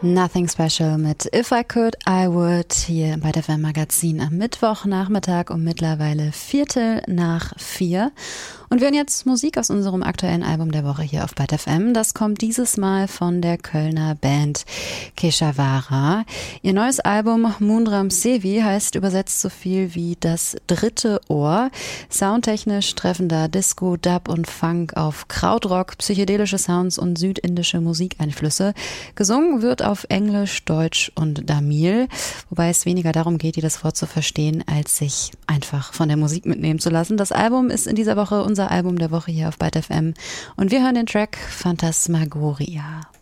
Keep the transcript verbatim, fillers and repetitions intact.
Nothing Special mit If I Could, I Would hier bei der F M Magazin am Mittwochnachmittag um mittlerweile Viertel nach vier. Und wir hören jetzt Musik aus unserem aktuellen Album der Woche hier auf Byte F M. Das kommt dieses Mal von der Kölner Band Keshavara. Ihr neues Album Moonram Sevi heißt übersetzt so viel wie das dritte Ohr. Soundtechnisch treffen da Disco, Dub und Funk auf Krautrock, psychedelische Sounds und südindische Musikeinflüsse. Gesungen wird auf Englisch, Deutsch und Tamil, wobei es weniger darum geht, jedes Wort zu verstehen, als sich einfach von der Musik mitnehmen zu lassen. Das Album ist in dieser Woche unser Album der Woche hier auf Byte F M und wir hören den Track Phantasmagoria.